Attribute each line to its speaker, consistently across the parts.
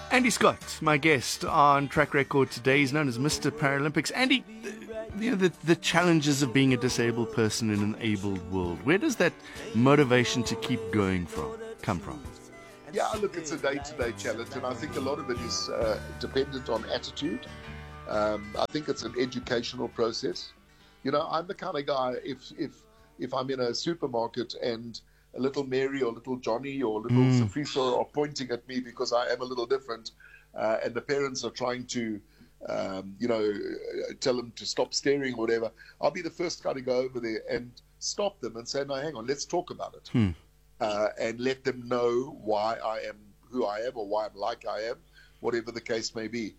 Speaker 1: Andy Scott, my guest on Track Record today. He's known as Mr. Paralympics. Andy, the challenges of being a disabled person in an abled world, where does that motivation to keep going come from?
Speaker 2: Yeah, look, it's a day-to-day challenge, and I think a lot of it is dependent on attitude. I think it's an educational process. You know, I'm the kind of guy, if I'm in a supermarket and a little Mary or little Johnny or little Safisa are pointing at me because I am a little different, and the parents are trying to, tell them to stop staring or whatever, I'll be the first guy to go over there and stop them and say, no, hang on, let's talk about it. And let them know why I am who I am or why I'm like I am, whatever the case may be.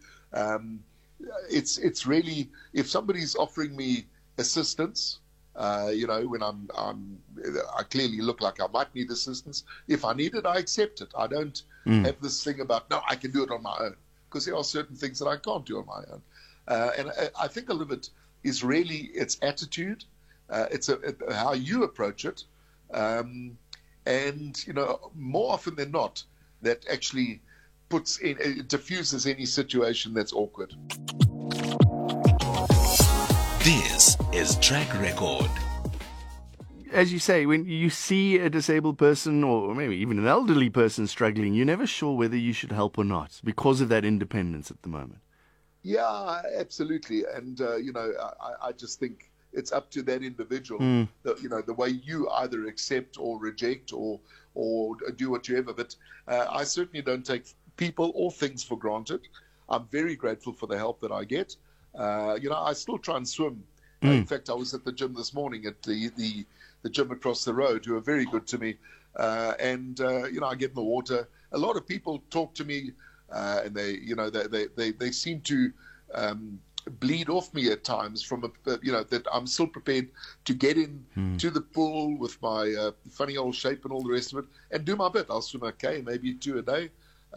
Speaker 2: It's really, if somebody's offering me assistance, when I clearly look like I might need assistance. If I need it, I accept it. I don't have this thing about, no, I can do it on my own, because there are certain things that I can't do on my own. And I think a little bit is really its attitude. It's how you approach it. And, more often than not, that actually diffuses any situation that's awkward.
Speaker 3: This is Track Record.
Speaker 1: As you say, when you see a disabled person or maybe even an elderly person struggling, you're never sure whether you should help or not because of that independence at the moment.
Speaker 2: Yeah, absolutely. And, I just think it's up to that individual, the way you either accept or reject or do whatever. But I certainly don't take people or things for granted. I'm very grateful for the help that I get. I still try and swim. In fact, I was at the gym this morning at the gym across the road, who are very good to me. I get in the water. A lot of people talk to me, and they seem to bleed off me at times from that I'm still prepared to get in to the pool with my funny old shape and all the rest of it, and do my bit. I'll swim okay, maybe 2 a day,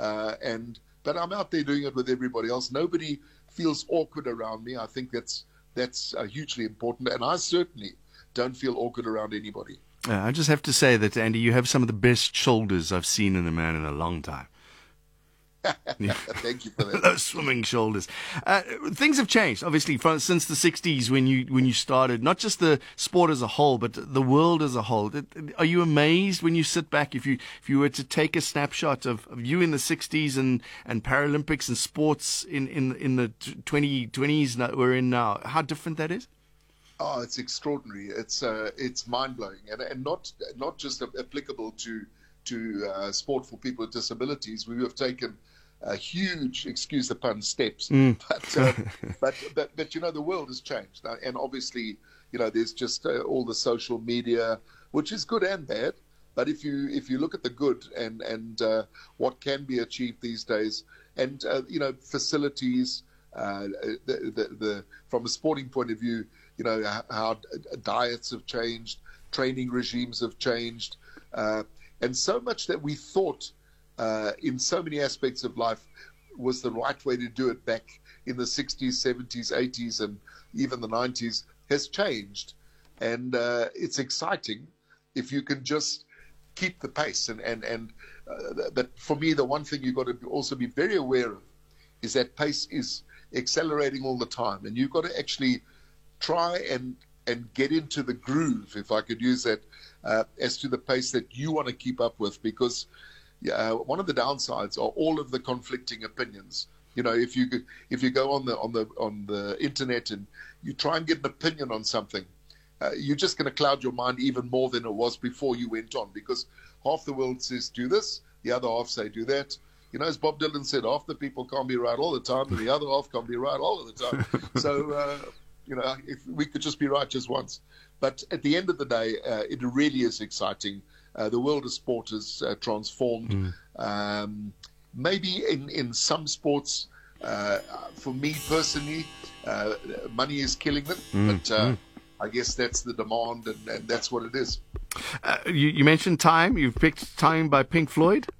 Speaker 2: but I'm out there doing it with everybody else. Nobody feels awkward around me. I think that's hugely important, and I certainly don't feel awkward around anybody.
Speaker 1: I just have to say that, Andy, you have some of the best shoulders I've seen in a man in a long time.
Speaker 2: Thank you for that.
Speaker 1: Those swimming shoulders. Things have changed, obviously, since the 60s when you started, not just the sport as a whole, but the world as a whole. Are you amazed when you sit back, if you were to take a snapshot of you in the 60s and Paralympics and sports in the 2020s that we're in now, how different that is?
Speaker 2: Oh, it's extraordinary. It's mind-blowing, and not just applicable to sport for people with disabilities. We have taken huge, excuse the pun, steps. But the world has changed, and obviously, there's just all the social media, which is good and bad. But if you look at the good and what can be achieved these days, and facilities, from a sporting point of view, how diets have changed, training regimes have changed, and so much that we thought in so many aspects of life was the right way to do it back in the 60s, 70s, 80s, and even the 90s has changed. And it's exciting if you can just keep the pace. But for me, the one thing you've got to also be very aware of is that pace is accelerating all the time. And you've got to actually try and get into the groove, if I could use that, as to the pace that you want to keep up with, because one of the downsides are all of the conflicting opinions. If you go on the internet and you try and get an opinion on something, you're just going to cloud your mind even more than it was before you went on, because half the world says do this, the other half say do that. As Bob Dylan said, half the people can't be right all the time, and the other half can't be right all of the time. So if we could just be right just once. But at the end of the day, it really is exciting. The world of sport has transformed. Maybe in some sports, for me personally, money is killing them. But I guess that's the demand, and that's what it is.
Speaker 1: You mentioned Time. You've picked Time by Pink Floyd.